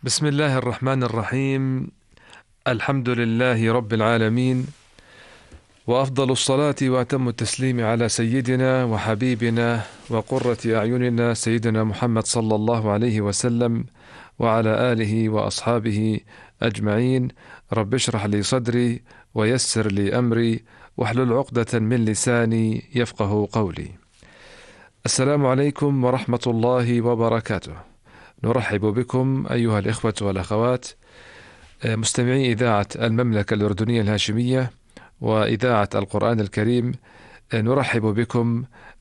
بسم الله الرحمن الرحيم. الحمد لله رب العالمين، وأفضل الصلاة وأتم التسليم على سيدنا وحبيبنا وقرة أعيننا سيدنا محمد صلى الله عليه وسلم وعلى آله وأصحابه أجمعين. رب اشرح لي صدري ويسر لي أمري واحلل عقدة من لساني يفقه قولي. السلام عليكم ورحمة الله وبركاته. نرحب بكم أيها الإخوة والأخوات مستمعي إذاعة المملكة الأردنية الهاشمية وإذاعة القرآن الكريم. نرحب بكم